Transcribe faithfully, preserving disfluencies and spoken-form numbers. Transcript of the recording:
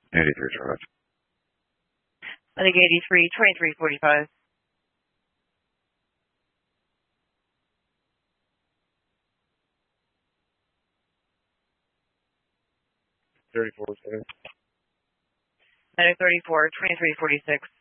eighty-three charge. Medic eighty-three, twenty-three forty-five. thirty-four seven. Medic thirty-four, twenty-three forty-six.